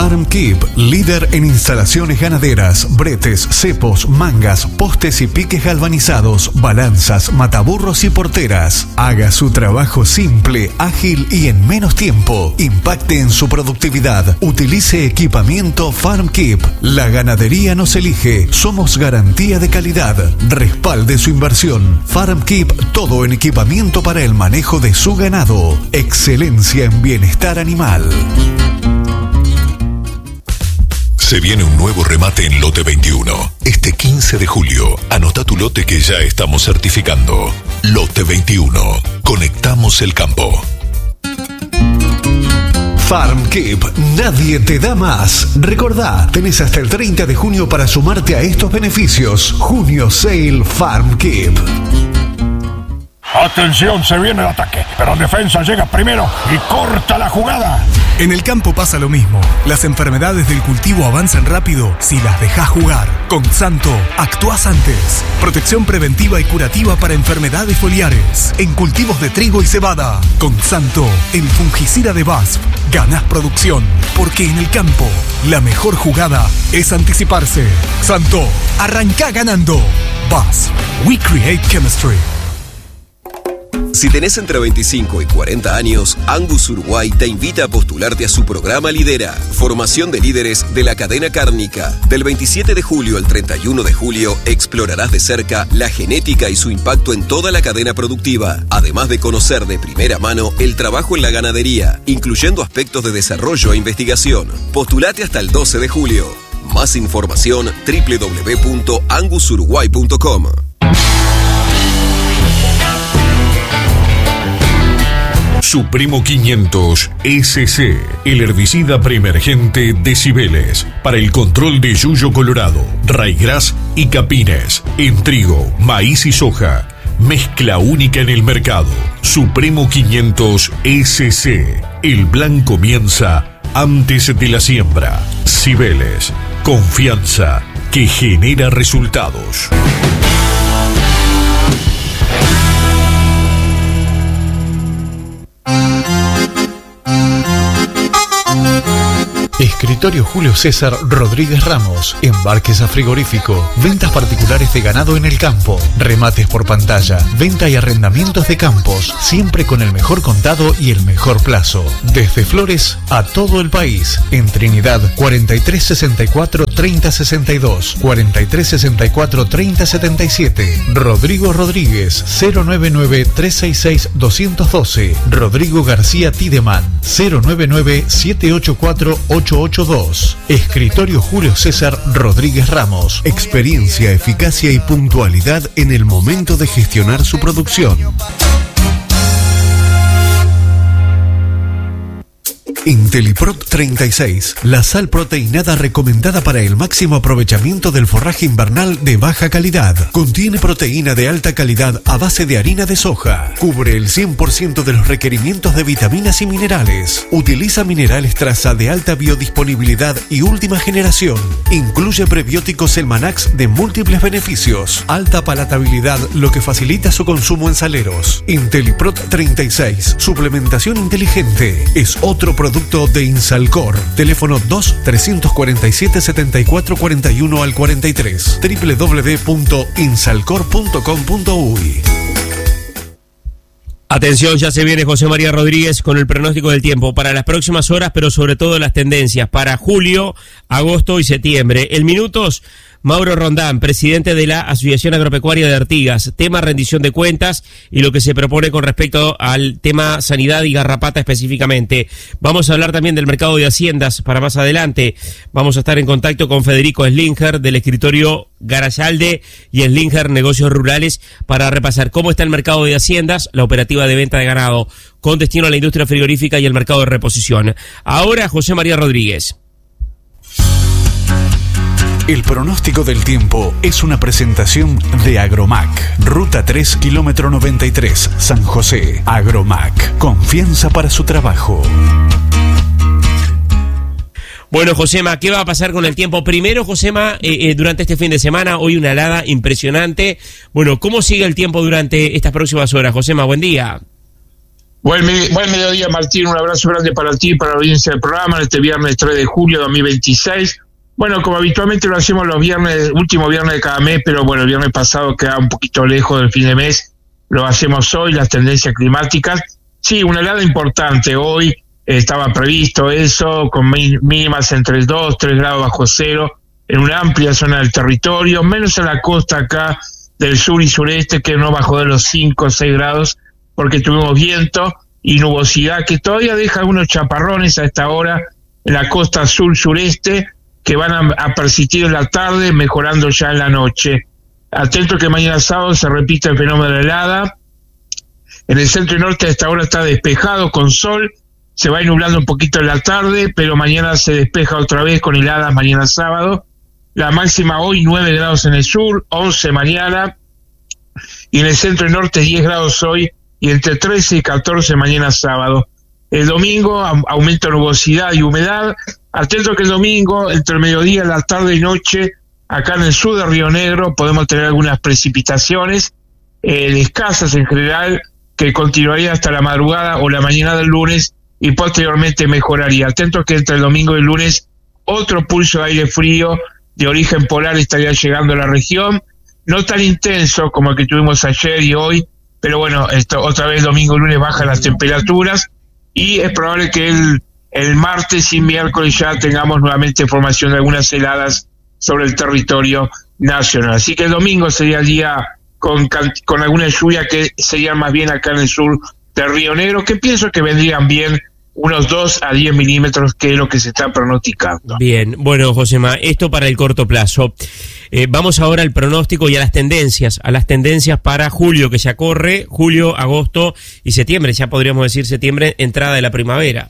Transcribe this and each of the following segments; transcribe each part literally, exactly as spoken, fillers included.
FarmKeep, líder en instalaciones ganaderas, bretes, cepos, mangas, postes y piques galvanizados, balanzas, mataburros y porteras. Haga su trabajo simple, ágil y en menos tiempo. Impacte en su productividad. Utilice equipamiento FarmKeep. La ganadería nos elige. Somos garantía de calidad. Respalde su inversión. FarmKeep, todo en equipamiento para el manejo de su ganado. Excelencia en bienestar animal. Se viene un nuevo remate en Lote veintiuno. Este quince de julio, anota tu lote que ya estamos certificando. Lote veintiuno. Conectamos el campo. FarmKeep, nadie te da más. Recordá, tenés hasta el treinta de junio para sumarte a estos beneficios. Junio Sale FarmKeep. Atención, se viene el ataque, pero defensa llega primero y corta la jugada. En el campo pasa lo mismo. Las enfermedades del cultivo avanzan rápido si las dejás jugar. Con Santo, actuás antes. Protección preventiva y curativa para enfermedades foliares. En cultivos de trigo y cebada. Con Santo, el fungicida de B A S F. Ganás producción. Porque en el campo, la mejor jugada es anticiparse. Santo, arrancá ganando. B A S F. We create chemistry. Si tenés entre veinticinco y cuarenta años, Angus Uruguay te invita a postularte a su programa Lidera, formación de líderes de la cadena cárnica. Del veintisiete de julio al treinta y uno de julio, explorarás de cerca la genética y su impacto en toda la cadena productiva, además de conocer de primera mano el trabajo en la ganadería, incluyendo aspectos de desarrollo e investigación. Postulate hasta el doce de julio. Más información, doble u doble u doble u punto angus uruguay punto com. Supremo quinientos S C, el herbicida preemergente de Cibeles, para el control de yuyo colorado, raigras y capines, en trigo, maíz y soja. Mezcla única en el mercado. Supremo quinientos S C, el plan comienza antes de la siembra. Cibeles, confianza que genera resultados. Escritorio Julio César Rodríguez Ramos. Embarques a frigorífico. Ventas particulares de ganado en el campo. Remates por pantalla. Venta y arrendamientos de campos. Siempre con el mejor contado y el mejor plazo. Desde Flores a todo el país. En Trinidad, cuarenta y tres sesenta y cuatro treinta sesenta y dos. cuarenta y tres sesenta y cuatro treinta setenta y siete. Rodrigo Rodríguez, cero nueve nueve tres seis seis dos uno dos. Rodrigo García Tideman, cero nueve nueve siete ocho cuatro ocho ocho dos. Escritorio Julio César Rodríguez Ramos. Experiencia, eficacia y puntualidad en el momento de gestionar su producción. Inteliprot treinta y seis, la sal proteinada recomendada para el máximo aprovechamiento del forraje invernal de baja calidad. Contiene proteína de alta calidad a base de harina de soja. Cubre el cien por ciento de los requerimientos de vitaminas y minerales. Utiliza minerales traza de alta biodisponibilidad y última generación. Incluye prebióticos Elmanax de múltiples beneficios. Alta palatabilidad, lo que facilita su consumo en saleros. Inteliprot treinta y seis, suplementación inteligente. Es otro producto Producto de Insalcor. Teléfono dos tres cuatro siete siete cuatro cuatro uno al cuarenta y tres. doble u doble u doble u punto insalcor punto com punto uy. Atención, ya se viene José María Rodríguez con el pronóstico del tiempo para las próximas horas, pero sobre todo las tendencias para julio, agosto y septiembre. En minutos, Mauro Rondán, presidente de la Asociación Agropecuaria de Artigas, tema rendición de cuentas y lo que se propone con respecto al tema sanidad y garrapata específicamente. Vamos a hablar también del mercado de haciendas para más adelante. Vamos a estar en contacto con Federico Slinger del escritorio Garayalde y Slinger Negocios Rurales para repasar cómo está el mercado de haciendas, la operativa de venta de ganado con destino a la industria frigorífica y el mercado de reposición. Ahora José María Rodríguez. El pronóstico del tiempo es una presentación de Agromac. Ruta tres, kilómetro noventa y tres, San José. Agromac. Confianza para su trabajo. Bueno, Josema, ¿qué va a pasar con el tiempo? Primero, Josema, eh, eh, durante este fin de semana, hoy una helada impresionante. Bueno, ¿cómo sigue el tiempo durante estas próximas horas? Josema, buen día. Buen, buen mediodía, Martín, un abrazo grande para ti y para la audiencia del programa en este viernes tres de julio de dos mil veintiséis. Bueno, como habitualmente lo hacemos los viernes, último viernes de cada mes, pero bueno, el viernes pasado queda un poquito lejos del fin de mes, lo hacemos hoy, las tendencias climáticas. Sí, una helada importante hoy, eh, estaba previsto eso, con mínimas entre dos, tres grados bajo cero, en una amplia zona del territorio, menos en la costa acá del sur y sureste, que no bajó de los cinco o seis grados, porque tuvimos viento y nubosidad que todavía deja algunos chaparrones a esta hora en la costa sur-sureste, que van a, a persistir en la tarde, mejorando ya en la noche. Atento que mañana sábado se repite el fenómeno de la helada. En el centro y norte a esta hora está despejado con sol, se va a ir nublando un poquito en la tarde, pero mañana se despeja otra vez con heladas mañana sábado. La máxima hoy nueve grados en el sur, once mañana, y en el centro y norte diez grados hoy, y entre trece y catorce mañana sábado. El domingo, aumento de nubosidad y humedad. Atento que el domingo, entre el mediodía, la tarde y noche, acá en el sur de Río Negro, podemos tener algunas precipitaciones, eh, escasas en general, que continuaría hasta la madrugada o la mañana del lunes, y posteriormente mejoraría. Atento que entre el domingo y el lunes, otro pulso de aire frío de origen polar estaría llegando a la región, no tan intenso como el que tuvimos ayer y hoy, pero bueno, esto, otra vez domingo y lunes bajan las temperaturas, y es probable que el, el martes y miércoles ya tengamos nuevamente formación de algunas heladas sobre el territorio nacional. Así que el domingo sería el día con, con alguna lluvia que sería más bien acá en el sur de Río Negro, que pienso que vendrían bien unos dos a diez milímetros, que es lo que se está pronosticando. Bien, bueno, Josema, esto para el corto plazo. Eh, vamos ahora al pronóstico y a las tendencias, a las tendencias para julio, que ya corre, julio, agosto y septiembre, ya podríamos decir septiembre, entrada de la primavera.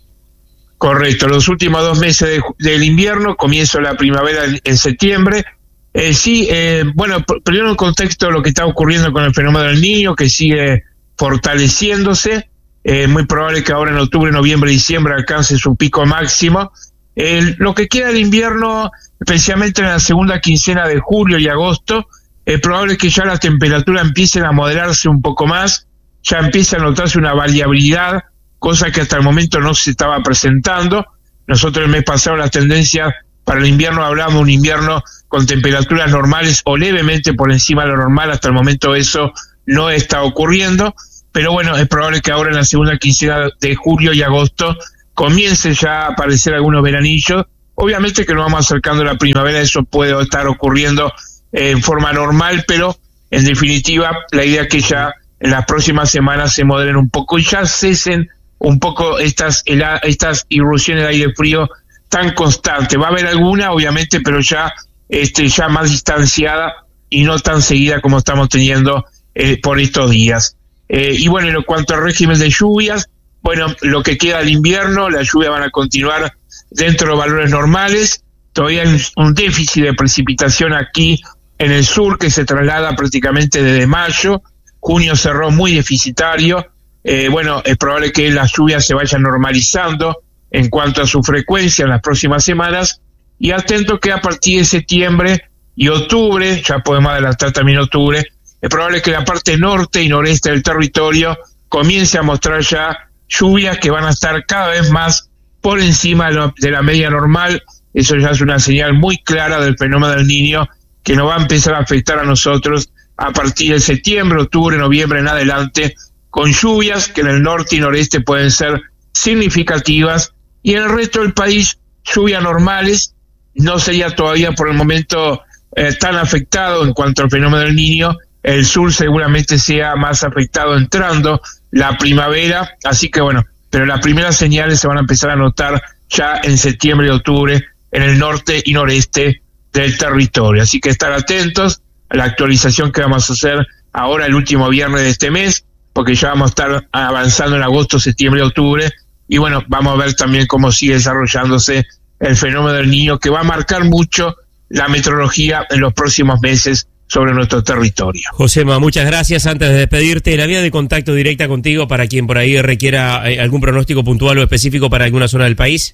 Correcto, los últimos dos meses de, del invierno, comienzo la primavera en, en septiembre. Eh, sí, eh, bueno, primero en el contexto de lo que está ocurriendo con el fenómeno del Niño, que sigue fortaleciéndose. Eh, muy probable que ahora en octubre, noviembre y diciembre alcance su pico máximo. Eh, lo que queda del invierno, especialmente en la segunda quincena de julio y agosto, es probable que ya las temperaturas empiecen a moderarse un poco más, ya empieza a notarse una variabilidad, cosa que hasta el momento no se estaba presentando. Nosotros el mes pasado las tendencias para el invierno hablamos de un invierno con temperaturas normales o levemente por encima de lo normal. Hasta el momento eso no está ocurriendo, pero bueno, es probable que ahora en la segunda quincena de julio y agosto comience ya a aparecer algunos veranillos. Obviamente que nos vamos acercando a la primavera, eso puede estar ocurriendo eh, en forma normal, pero en definitiva la idea es que ya en las próximas semanas se moderen un poco y ya cesen un poco estas estas irrupciones de aire frío tan constantes. Va a haber alguna, obviamente, pero ya este ya más distanciada y no tan seguida como estamos teniendo eh, por estos días. Eh, y bueno, en cuanto al régimen de lluvias, bueno, lo que queda del invierno, las lluvias van a continuar dentro de los valores normales. Todavía hay un déficit de precipitación aquí en el sur que se traslada prácticamente desde mayo. Junio cerró muy deficitario. Eh, bueno, es probable que las lluvias se vayan normalizando en cuanto a su frecuencia en las próximas semanas. Y atento que a partir de septiembre y octubre, ya podemos adelantar también octubre, es probable que la parte norte y noreste del territorio comience a mostrar ya lluvias que van a estar cada vez más por encima de la media normal. Eso ya es una señal muy clara del fenómeno del Niño que nos va a empezar a afectar a nosotros a partir de septiembre, octubre, noviembre en adelante, con lluvias que en el norte y noreste pueden ser significativas, y en el resto del país lluvias normales. No sería todavía por el momento eh, tan afectado en cuanto al fenómeno del Niño. El sur seguramente sea más afectado entrando la primavera, así que bueno, pero las primeras señales se van a empezar a notar ya en septiembre y octubre en el norte y noreste del territorio. Así que estar atentos a la actualización que vamos a hacer ahora el último viernes de este mes, porque ya vamos a estar avanzando en agosto, septiembre y octubre, y bueno, vamos a ver también cómo sigue desarrollándose el fenómeno del Niño, que va a marcar mucho la meteorología en los próximos meses sobre nuestro territorio. Josema, muchas gracias. Antes de despedirte, la vía de contacto directa contigo para quien por ahí requiera eh, algún pronóstico puntual o específico para alguna zona del país.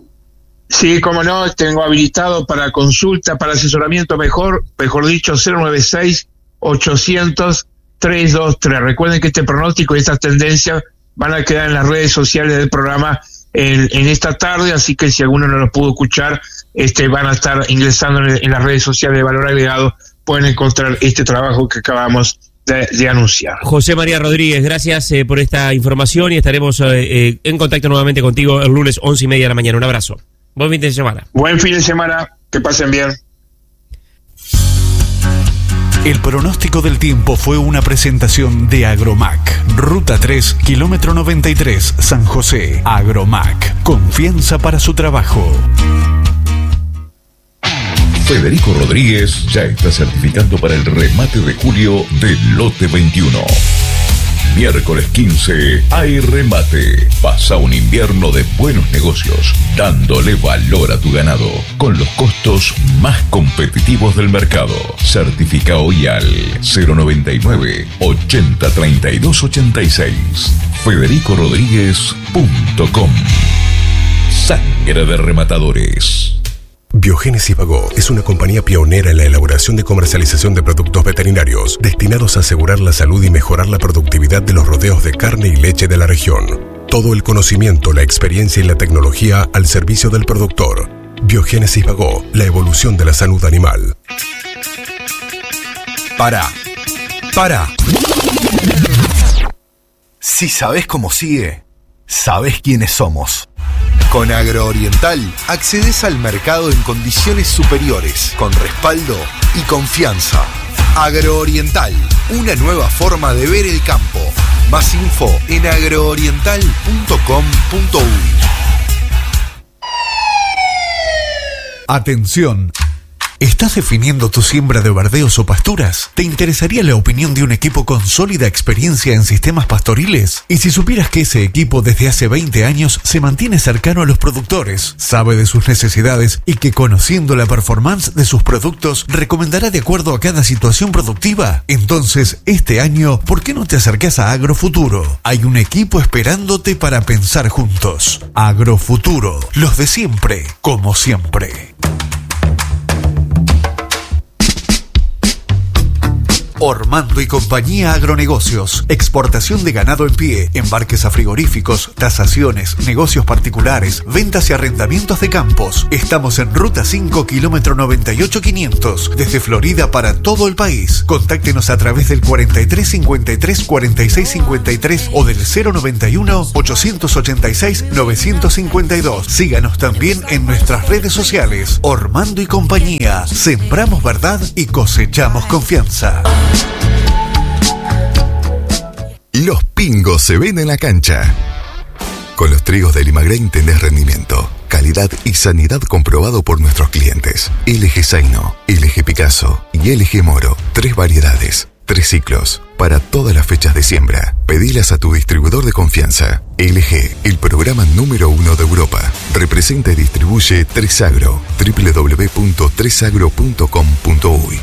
Sí, como no, tengo habilitado para consulta, para asesoramiento mejor, mejor dicho, cero nueve seis, ochocientos, trescientos veintitrés. Recuerden que este pronóstico y estas tendencias van a quedar en las redes sociales del programa en, en esta tarde, así que si alguno no los pudo escuchar, este, van a estar ingresando en, en las redes sociales de Valor Agregado, pueden encontrar este trabajo que acabamos de, de anunciar. José María Rodríguez, gracias eh, por esta información y estaremos eh, eh, en contacto nuevamente contigo el lunes once y media de la mañana. Un abrazo. Buen fin de semana. Buen fin de semana, que pasen bien. El pronóstico del tiempo fue una presentación de Agromac. Ruta tres, kilómetro noventa y tres, San José. Agromac. Confianza para su trabajo. Federico Rodríguez ya está certificando para el remate de julio del lote veintiuno. Miércoles quince hay remate. Pasa un invierno de buenos negocios, dándole valor a tu ganado, con los costos más competitivos del mercado. Certifica hoy al cero noventa y nueve, ochenta, treinta y dos, ochenta y seis. federico rodríguez punto com. Sangre de rematadores. Biogénesis Bagó es una compañía pionera en la elaboración y comercialización de productos veterinarios destinados a asegurar la salud y mejorar la productividad de los rodeos de carne y leche de la región. Todo el conocimiento, la experiencia y la tecnología al servicio del productor. Biogénesis Bagó, la evolución de la salud animal. Para. Para. Si sabés cómo sigue, sabés quiénes somos. Con Agrooriental accedes al mercado en condiciones superiores, con respaldo y confianza. Agrooriental, una nueva forma de ver el campo. Más info en agrooriental punto com punto uy. Atención. ¿Estás definiendo tu siembra de verdeos o pasturas? ¿Te interesaría la opinión de un equipo con sólida experiencia en sistemas pastoriles? Y si supieras que ese equipo desde hace veinte años se mantiene cercano a los productores, sabe de sus necesidades y que conociendo la performance de sus productos recomendará de acuerdo a cada situación productiva? Entonces, este año, ¿por qué no te acercás a Agrofuturo? Hay un equipo esperándote para pensar juntos. Agrofuturo, los de siempre, como siempre. Ormando y Compañía Agronegocios. Exportación de ganado en pie, embarques a frigoríficos, tasaciones, negocios particulares, ventas y arrendamientos de campos. Estamos en Ruta cinco, kilómetro noventa y ocho, quinientos, desde Florida para todo el país. Contáctenos a través del cuarenta y tres cincuenta y tres cuarenta y seis cincuenta y tres o del cero noventa y uno ochocientos ochenta y seis novecientos cincuenta y dos. Síganos también en nuestras redes sociales. Ormando y Compañía. Sembramos verdad y cosechamos confianza. Los pingos se ven en la cancha. Con los trigos de Limagrain tenés rendimiento, calidad y sanidad comprobado por nuestros clientes. L G Zaino, L G Picasso y L G Moro. Tres variedades, tres ciclos, para todas las fechas de siembra. Pedilas a tu distribuidor de confianza. L G, el programa número uno de Europa. Representa y distribuye tres agro. doble u doble u doble u punto tres agro punto com punto uy.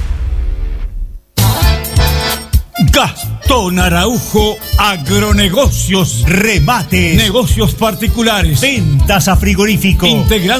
Gastón Araujo, Agronegocios, remate, negocios particulares, ventas a frigorífico, integrando